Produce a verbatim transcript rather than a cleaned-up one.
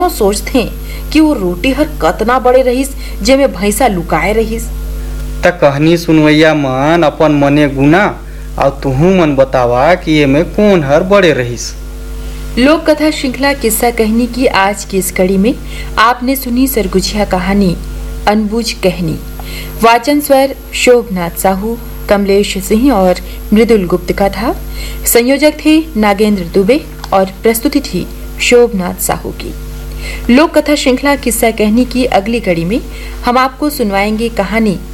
सोचते कि वो रोटी हर कतना बड़े रहीस जेमे भैंसा लुकाए रहीस। त कहानी सुनवैया मन अपन मने गुना और तुहू मन बतावा कि ये में कौन हर बड़े रहीस। लोक कथा श्रृंखला किस्सा कहनी की आज की इस कड़ी में आपने सुनी सरगुजिया कहानी अनबुझ कहनी। वाचन स्वर शोभनाथ साहू, कमलेश सिंह और मृदुल गुप्त का था। संयोजक थे नागेंद्र दुबे और प्रस्तुति थी शोभनाथ साहू की। लोक कथा श्रृंखला किस्सा कहनी की अगली कड़ी में हम आपको सुनवाएंगे कहानी